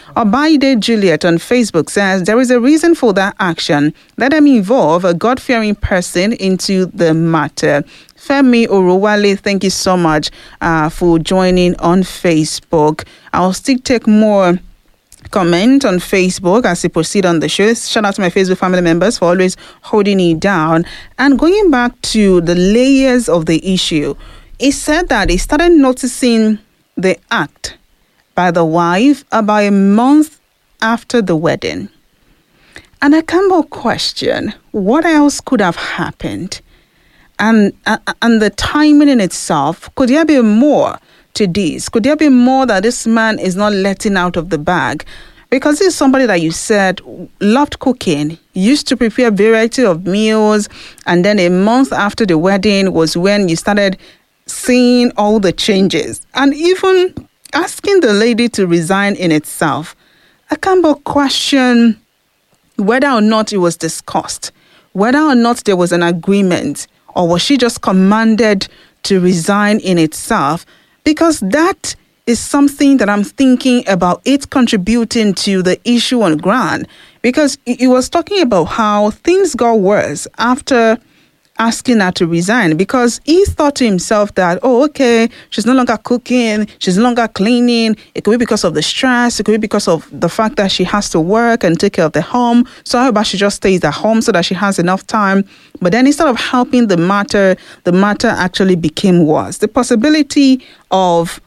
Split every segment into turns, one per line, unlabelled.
Obaide Juliet on Facebook says, there is a reason for that action. Let them involve a God-fearing person into the matter. Femi Orowale, thank you so much for joining on Facebook. I'll still take more comment on Facebook as we proceed on the show. Shout out to my Facebook family members for always holding it down. And going back to the layers of the issue, he said that he started noticing the act by the wife about a month after the wedding. And I can't but question, what else could have happened? And the timing in itself, could there be more to this? Could there be more that this man is not letting out of the bag? Because this is somebody that you said loved cooking, used to prepare a variety of meals, and then a month after the wedding was when you started seeing all the changes. And even asking the lady to resign in itself, I can't but question whether or not it was discussed, whether or not there was an agreement, or was she just commanded to resign in itself? Because that is something that I'm thinking about it contributing to the issue on ground. Because he was talking about how things got worse after asking her to resign, because he thought to himself that, oh, okay, she's no longer cooking, she's no longer cleaning. It could be because of the stress. It could be because of the fact that she has to work and take care of the home. So how about she just stays at home so that she has enough time? But then instead of helping the matter actually became worse. The possibility of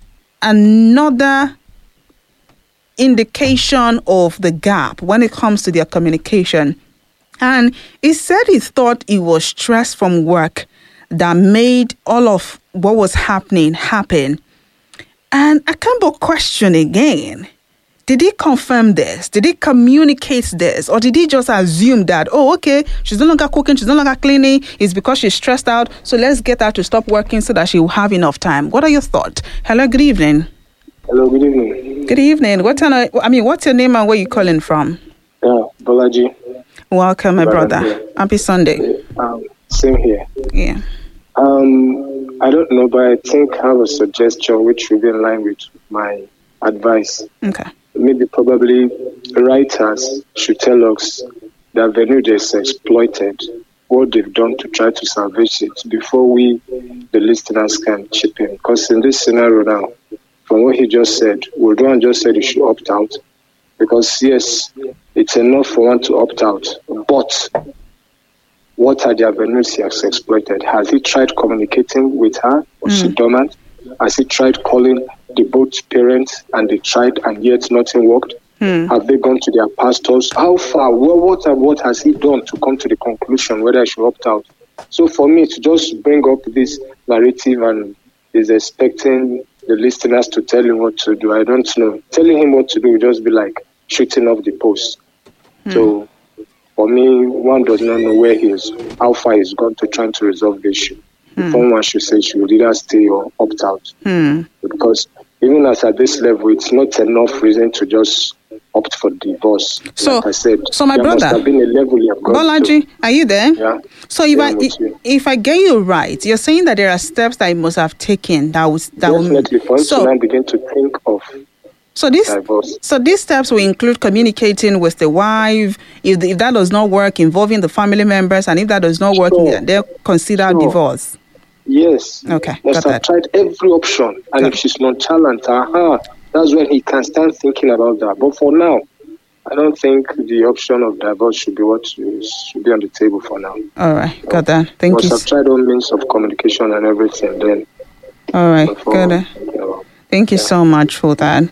another indication of the gap when it comes to their communication. And he said he thought it was stress from work that made all of what was happening happen. And I can't but question again, did he confirm this? Did he communicate this? Or did he just assume that, oh, okay, she's no longer cooking, she's no longer cleaning, it's because she's stressed out, so let's get her to stop working so that she will have enough time? What are your thoughts? Hello, good evening.
Hello, good evening.
Good evening. What's your name and where you calling from?
Yeah, Bolaji.
Welcome, my brother. Happy Sunday.
Same here.
Yeah.
I don't know, but I think I have a suggestion which will be in line with my advice.
Okay.
Maybe probably writers should tell us that Venudes exploited what they've done to try to salvage it before we, the listeners, can chip in. Because in this scenario now, from what he just said, Wilduan just said he should opt out. Because, yes, it's enough for one to opt out. But what are the avenues he has exploited? Has he tried communicating with her? Was she dormant? Has he tried calling the both parents and they tried and yet nothing worked? Have they gone to their pastors? How far? What has he done to come to the conclusion whether I should opt out? So for me to just bring up this narrative and is expecting the listeners to tell him what to do, I don't know. Telling him what to do would just be like shooting off the post. So for me, one does not know where he is, how far he's gone to trying to resolve the issue. Someone should say she would either stay or opt out. Because even as at this level, it's not enough reason to just opt for divorce.
So,
like I said,
so my
there
brother,
must have been a level you have gone
Bolaji, are you there?
Yeah.
So if I get you right, you're saying that there are steps that he must have taken
definitely for him to now begin to think of divorce.
So these steps will include communicating with the wife. If that does not work, involving the family members, and if that does not work, they'll consider divorce.
Yes.
Okay.
Must have tried every option, and if she's nonchalant, that's when he can start thinking about that. But for now, I don't think the option of divorce should be what should be on the table for now.
All right, got that. Thank you.
Must have tried all means of communication and everything. Then.
All right, got that. Thank you so much for that.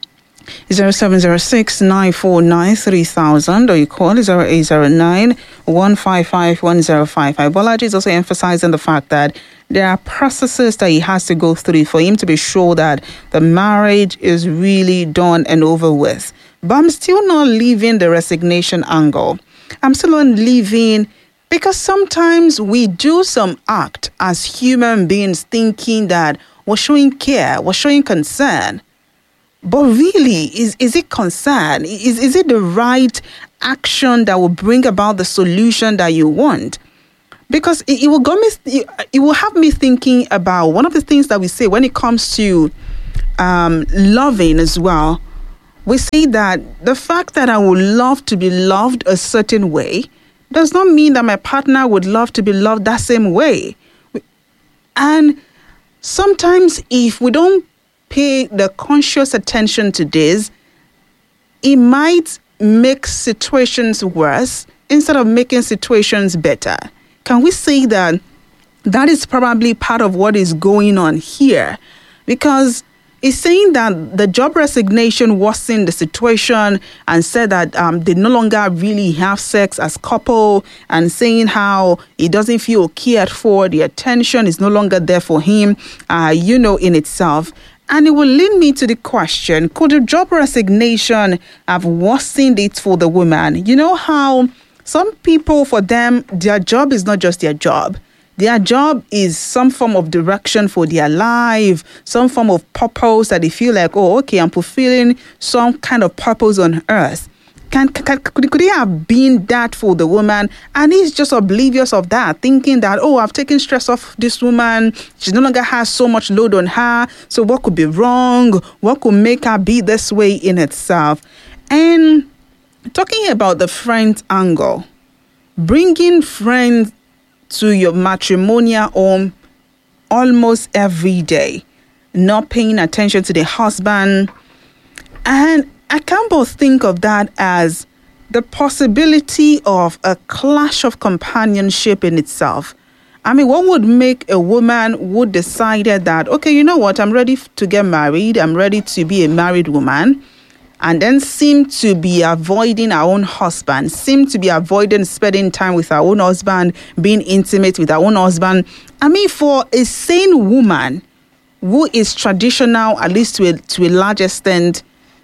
0706 949 3000 or you call 0809 155 1055. Bolaji is also emphasizing the fact that there are processes that he has to go through for him to be sure that the marriage is really done and over with. But I'm still not leaving the resignation angle. I'm still not leaving because sometimes we do some act as human beings thinking that we're showing care, we're showing concern. But really, is it concern? Is it the right action that will bring about the solution that you want? Because it will have me thinking about one of the things that we say when it comes to loving as well. we see that the fact that I would love to be loved a certain way does not mean that my partner would love to be loved that same way. And sometimes if we don't pay the conscious attention to this, it might make situations worse instead of making situations better. Can we say that that is probably part of what is going on here? Because it's saying that the job resignation worsened the situation and said that they no longer really have sex as couple, and saying how he doesn't feel cared for, the attention is no longer there for him, in itself. And it will lead me to the question, could the job resignation have worsened it for the woman? You know how some people, for them, their job is not just their job. Their job is some form of direction for their life, some form of purpose that they feel like, oh, okay, I'm fulfilling some kind of purpose on earth. Could it have been that for the woman? And he's just oblivious of that, thinking that, oh, I've taken stress off this woman. She no longer has so much load on her. So what could be wrong? What could make her be this way in itself? And talking about the friend angle, bringing friends to your matrimonial home almost every day, not paying attention to the husband. And I can't but think of that as the possibility of a clash of companionship in itself. I mean, what would make a woman who decided that, okay, you know what, I'm ready to get married, I'm ready to be a married woman, and then seem to be avoiding our own husband, seem to be avoiding spending time with our own husband, being intimate with our own husband. I mean, for a sane woman who is traditional, at least to a large extent,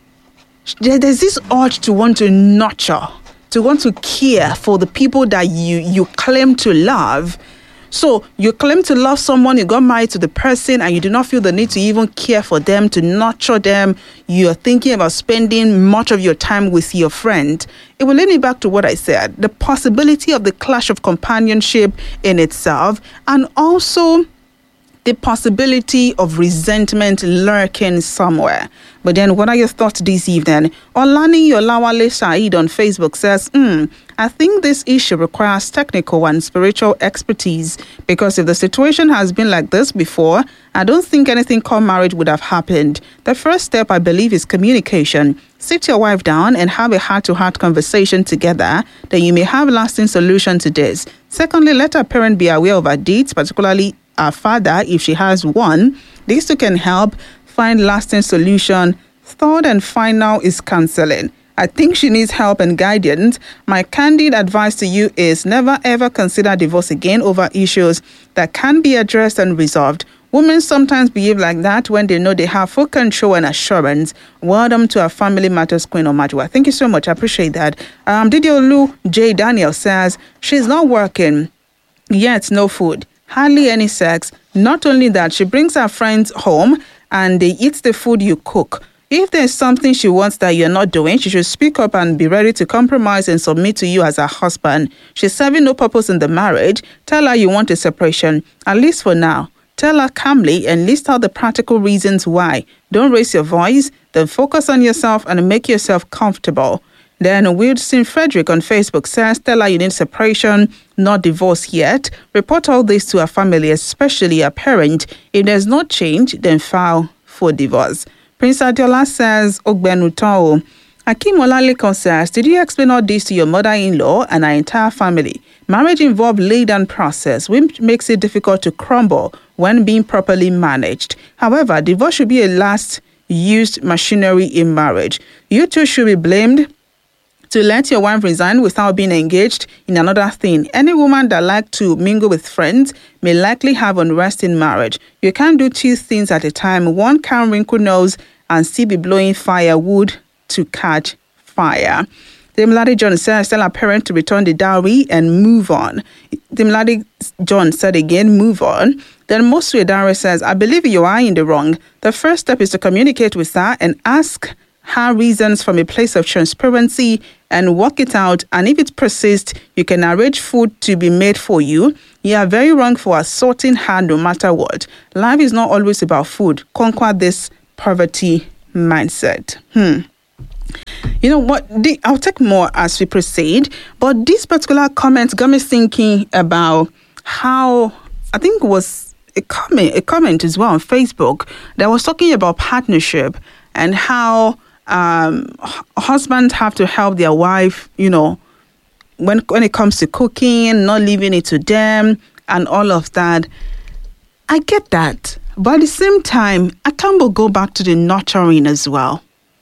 there's this urge to want to nurture, to want to care for the people that you claim to love. So you claim to love someone, you got married to the person, and you do not feel the need to even care for them, to nurture them. You're thinking about spending much of your time with your friend. It will lead me back to what I said, the possibility of the clash of companionship in itself, and also the possibility of resentment lurking somewhere. But then, what are your thoughts this evening? Olani Yolawale Said on Facebook says, I think this issue requires technical and spiritual expertise, because if the situation has been like this before, I don't think anything called marriage would have happened. The first step, I believe, is communication. Sit your wife down and have a heart-to-heart conversation together, then you may have a lasting solution to this. Secondly, let her parent be aware of her deeds, particularly our father, if she has one. These two can help find lasting solution. Third and final is counseling. I think she needs help and guidance. My candid advice to you is never ever consider divorce again over issues that can be addressed and resolved. Women sometimes behave like that when they know they have full control and assurance. Welcome to our Family Matters Queen Omajua. Thank you so much. I appreciate that. Didiolu J. Daniel says she's not working, yet no food, hardly any sex. Not only that, she brings her friends home and they eat the food you cook. If there's something she wants that you're not doing, she should speak up and be ready to compromise and submit to you as her husband. She's serving no purpose in the marriage. Tell her you want a separation, at least for now. Tell her calmly and list out the practical reasons why. Don't raise your voice, then focus on yourself and make yourself comfortable. Then Wilson Frederick on Facebook says, tell her you need separation, not divorce yet. Report all this to her family, especially her parent. If there's no change, then file for divorce. Prince Adiola says, Ogbenutao. Akim Olalekan says, did you explain all this to your mother-in-law and her entire family? Marriage involves laid-down process, which makes it difficult to crumble when being properly managed. However, divorce should be a last-used machinery in marriage. You two should be blamed to let your wife resign without being engaged in another thing. Any woman that likes to mingle with friends may likely have unrest in marriage. You can't do two things at a time. One can't wrinkle nose and still be blowing firewood to catch fire. Demlade John says, tell her parent to return the dowry and move on. Demlade John said again, move on. Then Mosue Dare says, I believe you are in the wrong. The first step is to communicate with her and ask her reasons from a place of transparency and work it out. And if it persists, you can arrange food to be made for you. You are very wrong for assaulting her no matter what. Life is not always about food. Conquer this poverty mindset. You know what? I'll take more as we proceed. But this particular comment got me thinking about how, I think it was a comment as well on Facebook that was talking about partnership and how husbands have to help their wife, you know, when it comes to cooking, not leaving it to them and all of that. I get that. But at the same time, I can't but go back to the nurturing as well.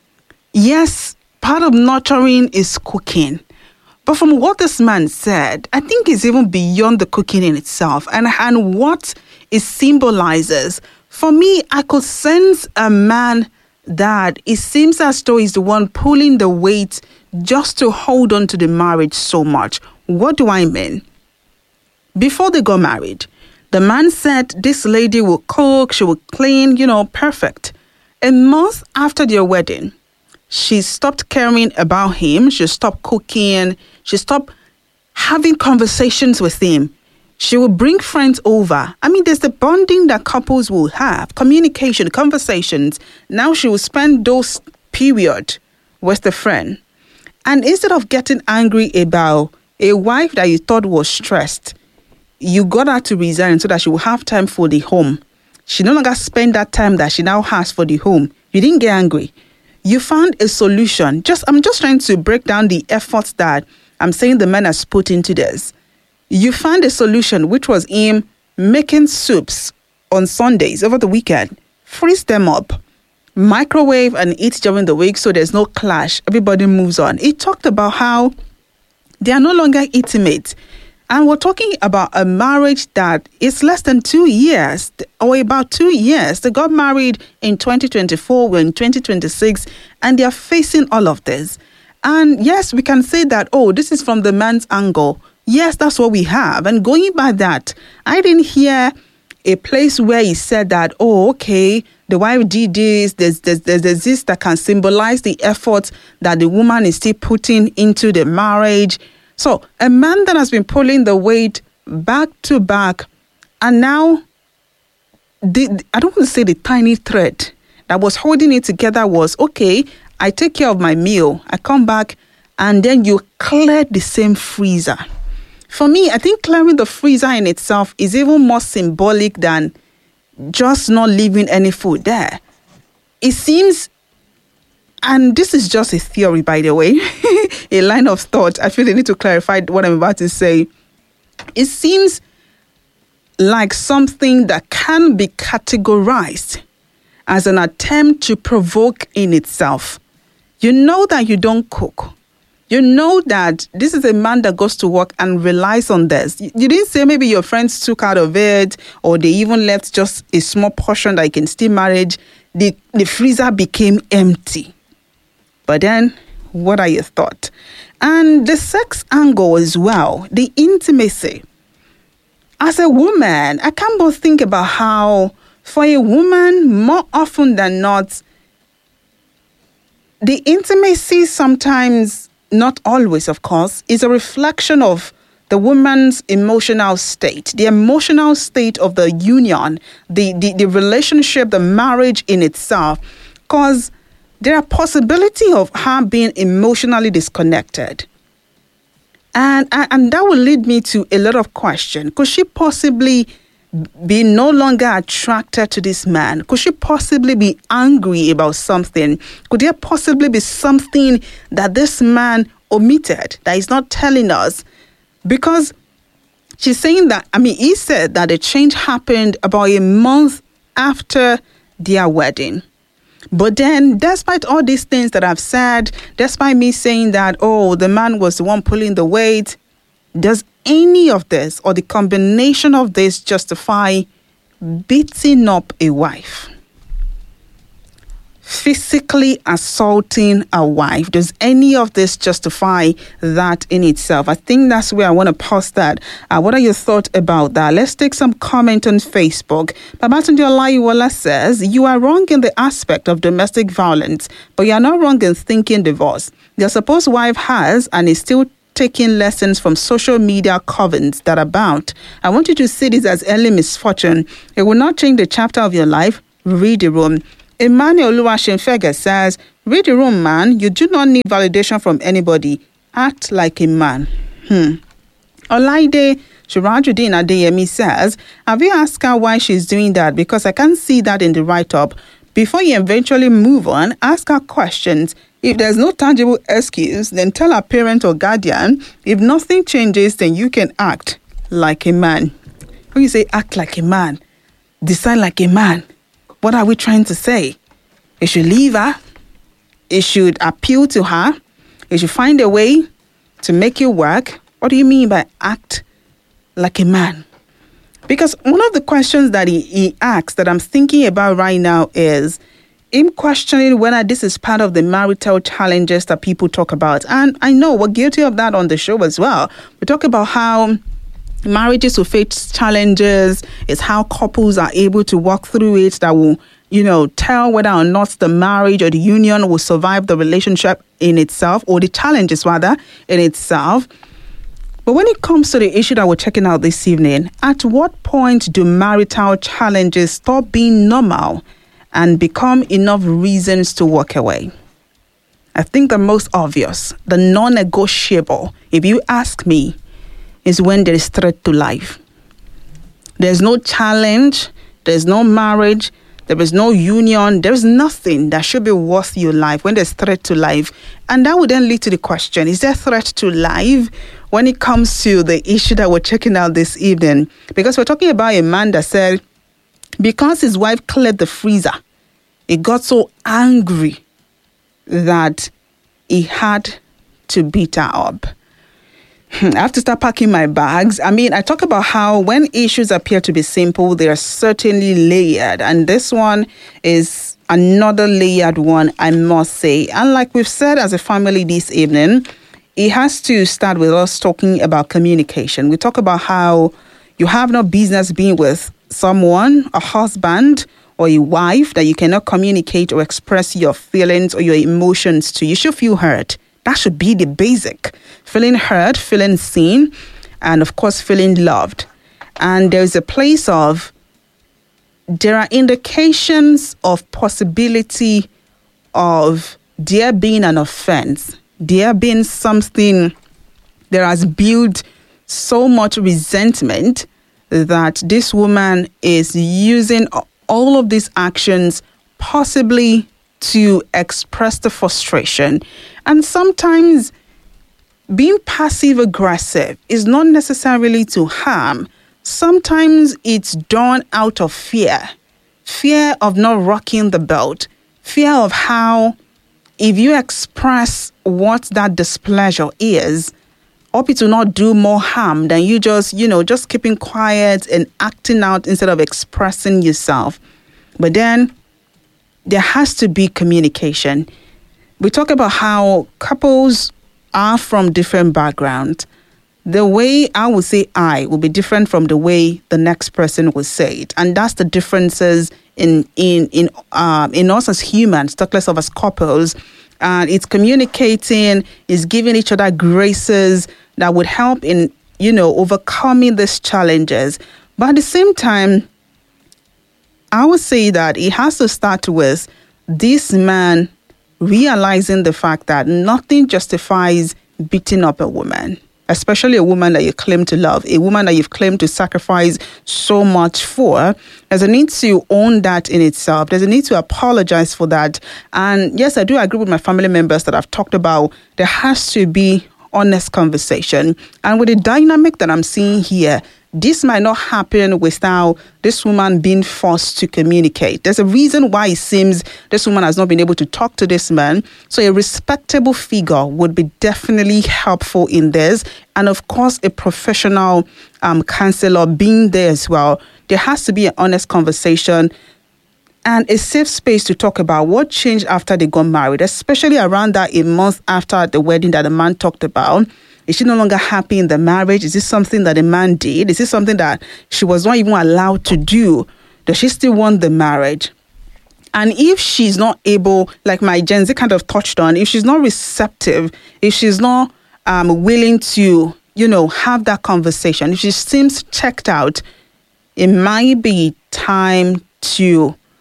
Yes, part of nurturing is cooking. But from what this man said, I think it's even beyond the cooking in itself and what it symbolizes. For me, I could sense a man that it seems as though he's the one pulling the weight just to hold on to the marriage so much. What do I mean? Before they got married, the man said this lady will cook, she will clean, you know, perfect. A month after their wedding, she stopped caring about him. She stopped cooking. She stopped having conversations with him. She will bring friends over. I mean, there's the bonding that couples will have, communication, conversations. Now she will spend those period with the friend. And instead of getting angry about a wife that you thought was stressed, you got her to resign so that she will have time for the home. She no longer spend that time that she now has for the home. You didn't get angry. You found a solution. I'm just trying to break down the efforts that I'm saying the man has put into this. You found a solution, which was him making soups on Sundays over the weekend. Freeze them up, microwave and eat during the week so there's no clash. Everybody moves on. He talked about how they are no longer intimate. And we're talking about a marriage that is less than 2 years, or about 2 years. They got married in 2024, we're in 2026, and they are facing all of this. And yes, we can say that, oh, this is from the man's angle. Yes, that's what we have. And going by that, I didn't hear a place where he said that, oh, okay, the wife did this, there's this that can symbolize the effort that the woman is still putting into the marriage. So a man that has been pulling the weight back to back, and now I don't want to say the tiny thread that was holding it together was, okay, I take care of my meal, I come back, and then you clear the same freezer. For me, I think clearing the freezer in itself is even more symbolic than just not leaving any food there. It seems, and this is just a theory, by the way, a line of thought. I feel I need to clarify what I'm about to say. It seems like something that can be categorized as an attempt to provoke in itself. You know that you don't cook. You know that this is a man that goes to work and relies on this. You didn't say maybe your friends took out of it or they even left just a small portion that you can still manage. The freezer became empty. But then, what are your thoughts? And the sex angle as well, the intimacy. As a woman, I can't but think about how for a woman, more often than not, the intimacy sometimes, not always, of course, is a reflection of the woman's emotional state, the emotional state of the union, the relationship, the marriage in itself. Because there are possibility of her being emotionally disconnected. And that will lead me to a lot of questions. Could she possibly be no longer attracted to this man? Could she possibly be angry about something? Could there possibly be something that this man omitted that he's not telling us? Because she's saying that, he said that the change happened about a month after their wedding. But then, despite all these things that I've said, despite me saying that, oh, the man was the one pulling the weight, does any of this or the combination of this justify beating up a wife? Physically assaulting a wife. Does any of this justify that in itself? I think that's where I want to pause that. What are your thoughts about that? Let's take some comment on Facebook. Babatunde Olayiwola says, you are wrong in the aspect of domestic violence, but you are not wrong in thinking divorce. Your supposed wife has and is still taking lessons from social media covens that abound. I want you to see this as early misfortune. It will not change the chapter of your life. Read the room. Emmanuel Oluwasenfege says, Read the room, man. You do not need validation from anybody. Act like a man. Olaide Shurajuddin Adeyemi says, have you asked her why she's doing that? Because I can't see that in the write-up. Before you eventually move on, ask her questions. If there's no tangible excuse, then tell her parent or guardian. If nothing changes, then you can act like a man. When you say act like a man, decide like a man, what are we trying to say? You should leave her. You should appeal to her. You should find a way to make it work. What do you mean by act like a man? Because one of the questions that he asks that I'm thinking about right now is him questioning whether this is part of the marital challenges that people talk about. And I know we're guilty of that on the show as well. We talk about how marriages will face challenges. It's how couples are able to walk through it that will, tell whether or not the marriage or the union will survive the relationship in itself, or the challenges rather in itself. But when it comes to the issue that we're checking out this evening, at what point do marital challenges stop being normal and become enough reasons to walk away? I think the most obvious, the non-negotiable, if you ask me, is when there is threat to life. There's no challenge, there's no marriage, there is no union, there's nothing that should be worth your life when there's threat to life. And that would then lead to the question, is there threat to life when it comes to the issue that we're checking out this evening? Because we're talking about a man that said, because his wife cleared the freezer, he got so angry that he had to beat her up. I have to start packing my bags. I talk about how when issues appear to be simple, they are certainly layered. And this one is another layered one, I must say. And like we've said as a family this evening, it has to start with us talking about communication. We talk about how you have no business being with someone, a husband or a wife, that you cannot communicate or express your feelings or your emotions to. You should feel heard. That should be the basic. Feeling heard, feeling seen, and of course, feeling loved. And there's a place of, there are indications of possibility of there being an offense, there being something that has built so much resentment that this woman is using all of these actions possibly to express the frustration. And sometimes being passive-aggressive is not necessarily to harm. Sometimes it's done out of fear. Fear of not rocking the boat. Fear of how if you express what that displeasure is, hope it will not do more harm than you just keeping quiet and acting out instead of expressing yourself. But then there has to be communication. We talk about how couples are from different backgrounds. The way I would say I will be different from the way the next person will say it. And that's the differences in us as humans, talk less of as couples. And it's communicating, it's giving each other graces that would help in, overcoming these challenges. But at the same time, I would say that it has to start with this man realizing the fact that nothing justifies beating up a woman, especially a woman that you claim to love, a woman that you've claimed to sacrifice so much for. There's a need to own that in itself. There's a need to apologize for that. And yes, I do agree with my family members that I've talked about. There has to be honest conversation. And with the dynamic that I'm seeing here, this might not happen without this woman being forced to communicate. There's a reason why it seems this woman has not been able to talk to this man. So a respectable figure would be definitely helpful in this. And of course, a professional counselor being there as well. There has to be an honest conversation and a safe space to talk about what changed after they got married, especially around that a month after the wedding that the man talked about. Is she no longer happy in the marriage? Is this something that the man did? Is this something that she was not even allowed to do? Does she still want the marriage? And if she's not able, like my Gen Z kind of touched on, if she's not receptive, if she's not willing to, have that conversation, if she seems checked out, it might be time to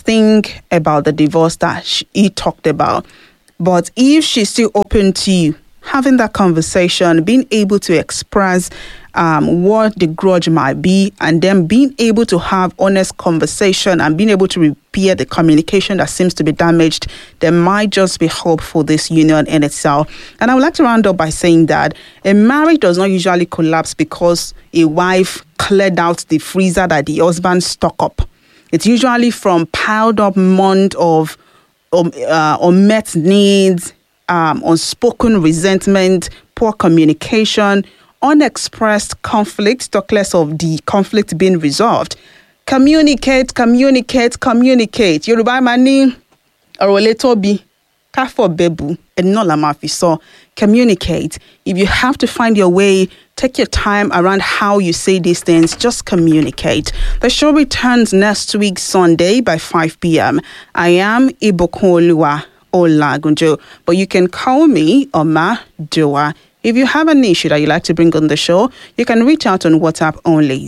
think about the divorce that he talked about. But if she's still open to you having that conversation, being able to express what the grudge might be, and then being able to have honest conversation and being able to repair the communication that seems to be damaged, there might just be hope for this union in itself. And I would like to round up by saying that a marriage does not usually collapse because a wife cleared out the freezer that the husband stocked up. It's usually from piled up months of unmet needs, unspoken resentment, poor communication, unexpressed conflict, talk less of the conflict being resolved. Communicate. Yoruba mani orole tobi kafo bebu enola mafi. So communicate. If you have to find your way, take your time around how you say these things. Just communicate. The show returns next week Sunday by 5 p.m. I am Ibokoluwa Olagunjo, but you can call me Oma Dua. If you have an issue that you'd like to bring on the show, you can reach out on WhatsApp only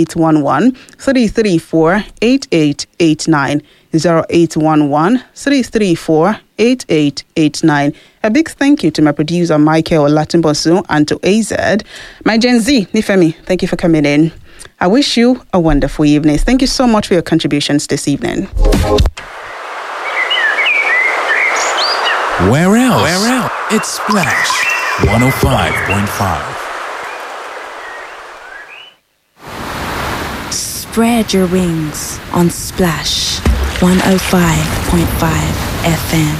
0811-334-8889. 0811-334-8889. A big thank you to my producer Michael Olatunbosu and to AZ. My Gen Z, Nifemi, thank you for coming in. I wish you a wonderful evening. Thank you so much for your contributions this evening.
Where else? It's Splash 105.5.
Spread your wings on Splash 105.5 FM.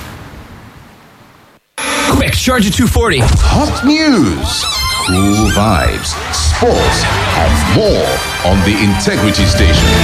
Quick, charge at 240.
Hot news, cool vibes, sports, and more on the Integrity Station.